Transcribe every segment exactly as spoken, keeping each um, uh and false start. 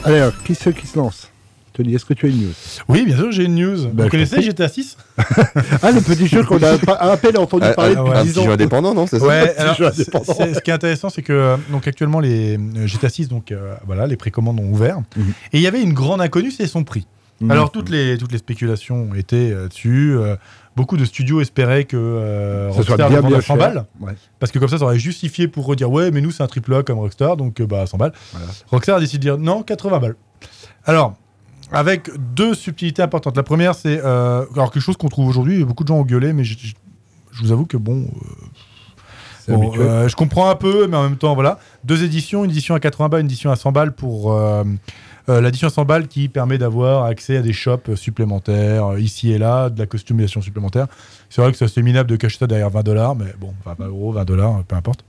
Allez, alors, qui c'est qui se lance? Tony, est-ce que tu as une news? Oui, bien sûr, j'ai une news. Bah, Vous connaissez G T A six? Ah, le petit jeu qu'on a pas, à peine entendu Ah, parler ah, depuis un dix petit ans. jeu indépendant, non? C'est ça? Ouais, petit alors, jeu c'est- indépendant. c'est- ce qui est intéressant, c'est que euh, donc, actuellement, les euh, G T A six, donc, euh, voilà, les précommandes ont ouvert. Mhm. Et il y avait une grande inconnue, c'est son prix. Mhm. Alors, toutes les, toutes les spéculations étaient euh, dessus. Euh, beaucoup de studios espéraient que euh, Ça soit Rockstar bien, le vendait bien à cent cher. balles. Ouais. Parce que comme ça, ça aurait justifié pour redire ouais, mais nous, c'est un triple A comme Rockstar, donc euh, bah, cent balles. Voilà. Rockstar a décidé de dire non, quatre-vingts balles. Alors, avec deux subtilités importantes. La première, c'est euh, alors quelque chose qu'on trouve aujourd'hui, beaucoup de gens ont gueulé, mais je, je- je vous avoue que bon, euh, C'est bon, habituel. euh, je comprends un peu, mais en même temps, voilà. Deux éditions, une édition à quatre-vingts balles, une édition à cent balles pour euh, euh, l'édition à cent balles qui permet d'avoir accès à des shops supplémentaires, euh, ici et là, de la customisation supplémentaire. C'est vrai que c'est assez minable de cacher ça derrière vingt dollars, mais bon, enfin, vingt euros, vingt dollars, peu importe.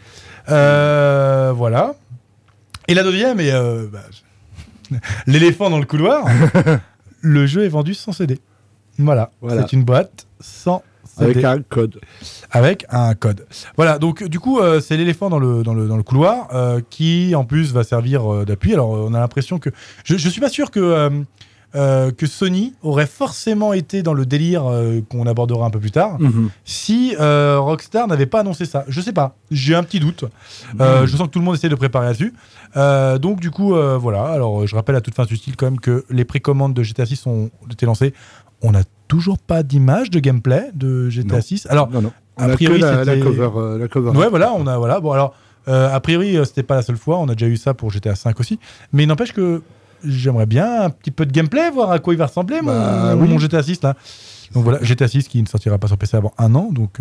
Euh, voilà. Et la deuxième, et euh, bah, l'éléphant dans le couloir, le jeu est vendu sans C D. Voilà, Voilà. c'est une boîte sans C D. Avec un code. Avec un code. Voilà, donc du coup, euh, c'est l'éléphant dans le, dans le, dans le couloir euh, qui, en plus, va servir euh, d'appui. Alors, euh, on a l'impression que... Je ne suis pas sûr que, euh, euh, que Sony aurait forcément été dans le délire euh, qu'on abordera un peu plus tard Mhm. si euh, Rockstar n'avait pas annoncé ça. Je sais pas, j'ai un petit doute. Euh, Mhm. Je sens que tout le monde essaie de préparer là-dessus. Euh, donc du coup, euh, voilà. Alors, euh, je rappelle à toute fin utile quand même que les précommandes de G T A six ont été lancées. On n'a toujours pas d'image de gameplay de G T A Non. six. Alors, Non, non. On a a priori, que la, la c'était- cover. euh, la cover. ouais, voilà, on a voilà. Bon, alors, euh, a priori, euh, c'était pas la seule fois. On a déjà eu ça pour G T A cinq aussi. Mais il n'empêche que j'aimerais bien un petit peu de gameplay, voir à quoi il va ressembler mon, Bah, mon oui. G T A six là. Donc voilà, G T A six qui ne sortira pas sur P C avant un an. Donc, euh,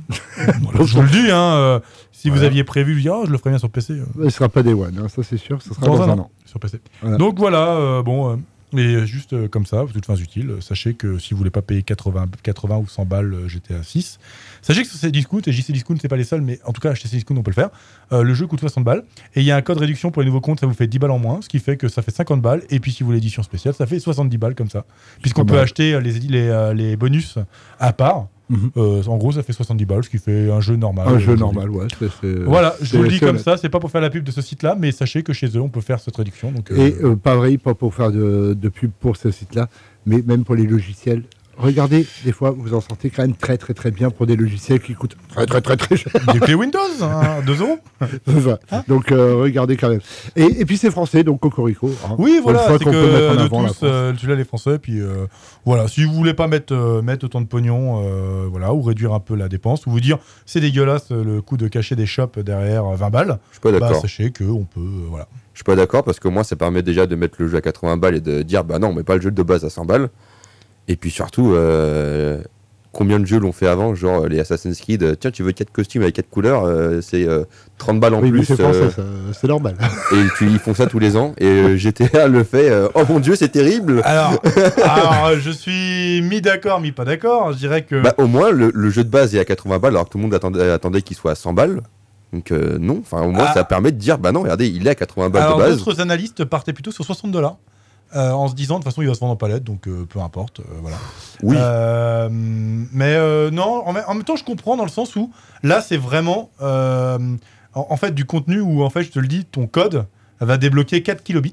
voilà, je vous le dis, hein, euh, si vous Voilà. aviez prévu, je dis, oh, je le ferais bien sur P C. euh, Il ne sera pas Day One, hein, ça c'est sûr. Ce sera dans dans, un un an, an. sur P C. Voilà. Donc voilà, euh, bon, euh, et juste euh, comme ça, toutes fins utiles, euh, sachez que si vous voulez pas payer quatre-vingts, quatre-vingts ou cent balles euh, G T A six, sachez que sur Cdiscount, et J C Discount, c'est pas les seuls, mais en tout cas, chez Cdiscount, on peut le faire. Euh, le jeu coûte soixante balles, et il y a un code réduction pour les nouveaux comptes, ça vous fait dix balles en moins, ce qui fait que ça fait cinquante balles, et puis si vous voulez l'édition spéciale, ça fait soixante-dix balles comme ça. Puisqu'on Pas peut mal. acheter euh, les, les, euh, les bonus à part. Mhm. Euh, en gros, ça fait soixante-dix balles, ce qui fait un jeu normal. Un jeu aujourd'hui. normal, ouais. c'est- c'est- Voilà, je c'est- vous le dis c'est comme honnête. ça, c'est pas pour faire la pub de ce site-là, mais sachez que chez eux, on peut faire cette réduction. Donc, euh, Et euh, pas vrai, pas pour faire de, de pub pour ce site-là, mais même pour les logiciels. Regardez, des fois, vous en sortez quand même très très très bien pour des logiciels qui coûtent très très très très cher. des clés Windows, hein, deux euros. C'est ça. Hein donc euh, regardez quand même. Et, et puis c'est français, donc Cocorico. hein. Oui, Pour une voilà, fois c'est qu'on que peut mettre en de avant la tous, France. euh, celui-là les Français, puis euh, voilà, si vous voulez pas mettre, euh, mettre autant de pognon, euh, voilà, ou réduire un peu la dépense, ou vous dire c'est dégueulasse euh, le coût de cacher des shops derrière euh, vingt balles, Je suis pas bah d'accord. sachez que on peut, euh, voilà. Je suis pas d'accord parce que moi, ça permet déjà de mettre le jeu à quatre-vingts balles et de dire bah non, on met pas le jeu de base à cent balles. Et puis surtout, euh, combien de jeux l'ont fait avant, genre les Assassin's Creed, euh, tiens, tu veux quatre costumes avec quatre couleurs, euh, c'est euh, trente balles en Oui, mais plus. c'est français, euh, ça, c'est normal. et tu, ils font ça tous les ans. Et euh, G T A le fait, euh, oh mon dieu, c'est terrible. Alors, alors, je suis mi d'accord, mi pas d'accord. Je dirais que Bah, au moins, le, le jeu de base est à quatre-vingts balles alors que tout le monde attendait, attendait qu'il soit à cent balles. Donc euh, non, enfin au moins Ah. ça permet de dire bah non, regardez, il est à quatre-vingts balles alors de base. d'autres analystes partaient plutôt sur soixante dollars. Euh, en se disant de toute façon il va se vendre en palette donc euh, peu importe euh, voilà. Oui. Euh, mais euh, non en, en même temps je comprends dans le sens où là c'est vraiment euh, en, en fait du contenu où en fait je te le dis ton code va débloquer quatre kilobits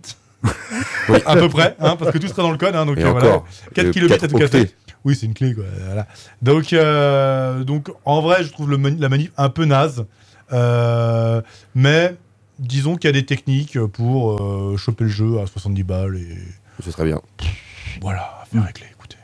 Oui. à peu près hein, parce que tout sera dans le code hein, donc Et euh, voilà. encore, quatre euh, kilobits quatre à tout casser. octets. Oui c'est une clé quoi voilà. donc, euh, donc en vrai je trouve le mani- la manip un peu naze euh, mais disons qu'il y a des techniques pour euh, choper le jeu à soixante-dix balles et Ce serait bien. voilà, affaire réglée, écoutez.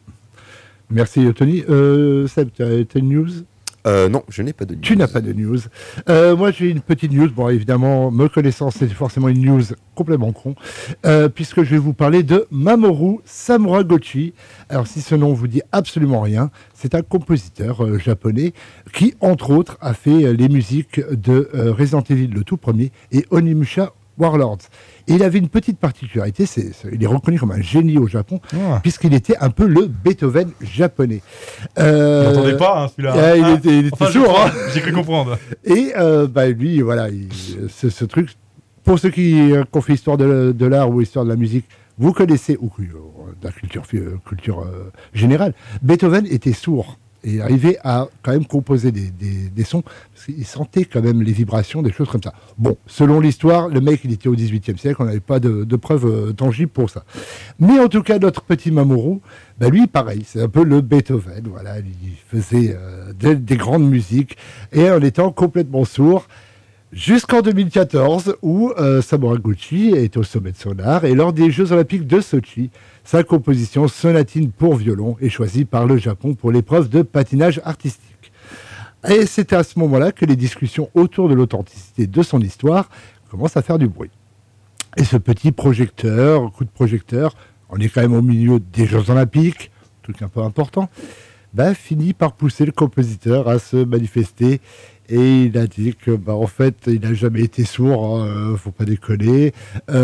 Merci Tony. Euh, Seb, tu as une news? Euh, non, je n'ai pas de news. Tu n'as pas de news. Euh, moi, j'ai une petite news. Bon, évidemment, me connaissant, c'est forcément une news complètement con, euh, puisque je vais vous parler de Mamoru Samuragochi. Alors, si ce nom vous dit absolument rien, c'est un compositeur euh, japonais qui, entre autres, a fait euh, les musiques de euh, Resident Evil, le tout premier, et Onimusha Warlords. Et il avait une petite particularité, c'est, c'est- il est reconnu comme un génie au Japon, Ah. puisqu'il était un peu le Beethoven japonais. Il Euh, n'entendait pas, hein, celui-là. ah, il Ah. était, il était Enfin, je sourd, crois, hein. j'ai cru comprendre. Et euh, bah, lui, voilà, il- ce, ce truc, pour ceux qui, euh, qui ont fait histoire de, de l'art ou histoire de la musique, vous connaissez, ou euh, de la culture, euh, culture euh, générale, Beethoven était sourd. et arrivait à quand même composer des, des, des sons, parce qu'il sentait quand même les vibrations, des choses comme ça. Bon, selon l'histoire, le mec, il était au dix-huitième siècle, on n'avait pas de, de preuves euh, tangibles pour ça. Mais en tout cas, notre petit Mamoru, bah lui, pareil, c'est un peu le Beethoven, voilà, il faisait euh, des, des grandes musiques, et en étant complètement sourd, jusqu'en deux mille quatorze, où euh, Samura Gucci est au sommet de son art, et lors des Jeux Olympiques de Sochi, sa composition Sonatine pour violon est choisie par le Japon pour l'épreuve de patinage artistique. Et c'est à ce moment-là que les discussions autour de l'authenticité de son histoire commencent à faire du bruit. Et ce petit projecteur, coup de projecteur, on est quand même au milieu des Jeux Olympiques, truc un peu important, bah, finit par pousser le compositeur à se manifester. Et il a dit que, bah, en fait, il n'a jamais été sourd, hein, faut pas déconner,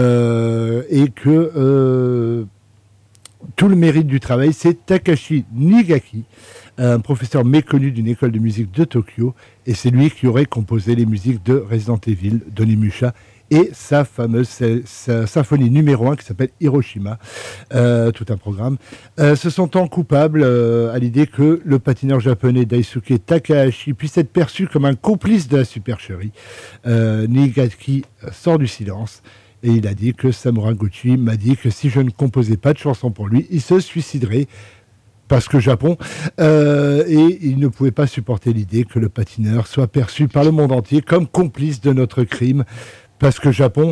euh, et que euh, tout le mérite du travail, c'est Takashi Nigaki, un professeur méconnu d'une école de musique de Tokyo, et c'est lui qui aurait composé les musiques de Resident Evil, d'Onimusha, et sa fameuse sa symphonie numéro un qui s'appelle Hiroshima, euh, tout un programme, euh, se sentant coupables euh, à l'idée que le patineur japonais Daisuke Takahashi puisse être perçu comme un complice de la supercherie. Euh, Nigaki sort du silence et il a dit que Samura Gucci m'a dit que si je ne composais pas de chansons pour lui, il se suiciderait. Parce que Japon, euh, et il ne pouvait pas supporter l'idée que le patineur soit perçu par le monde entier comme complice de notre crime. Parce que Japon,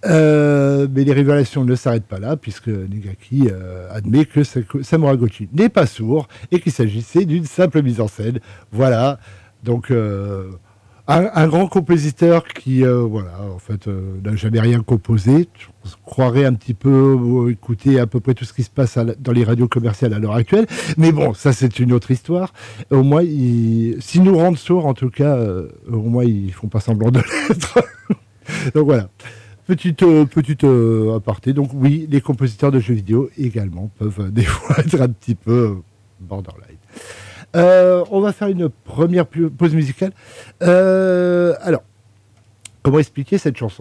euh, mais les révélations ne s'arrêtent pas là, puisque Nigaki euh, admet que Samura Gucci n'est pas sourd et qu'il s'agissait d'une simple mise en scène. Voilà, donc euh, un, un grand compositeur qui, euh, voilà, en fait, euh, n'a jamais rien composé. On se croirait un petit peu euh, écouter à peu près tout ce qui se passe à la, dans les radios commerciales à l'heure actuelle. Mais bon, ça c'est une autre histoire. Au moins, ils, s'ils nous rendent sourds, en tout cas, euh, au moins ils font pas semblant de l'être. Donc voilà, petite, euh, petite euh, aparté. Donc oui, les compositeurs de jeux vidéo également peuvent euh, des fois être un petit peu euh, borderline. Euh, on va faire une première pause musicale. Euh, alors, comment expliquer cette chanson?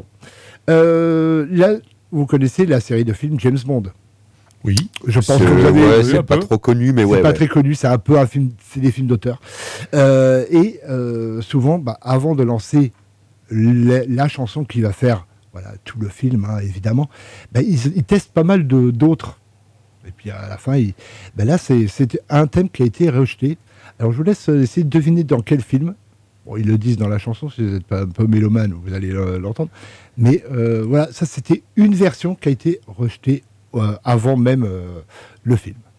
euh, Là, vous connaissez la série de films James Bond. Oui. Je pense que vous avez... Ouais, c'est pas peu. trop connu, mais c'est ouais. C'est pas ouais. très connu, c'est un peu un film, c'est des films d'auteur. Euh, et euh, souvent, bah, avant de lancer La, la chanson qui va faire voilà, tout le film, hein, évidemment, ben, ils, ils testent pas mal de, d'autres. Et puis à la fin, ils, ben là, c'est, c'est un thème qui a été rejeté. Alors je vous laisse essayer de deviner dans quel film. Bon, ils le disent dans la chanson, si vous n'êtes pas un peu mélomane, vous allez l'entendre. Mais euh, voilà, ça c'était une version qui a été rejetée euh, avant même euh, le film.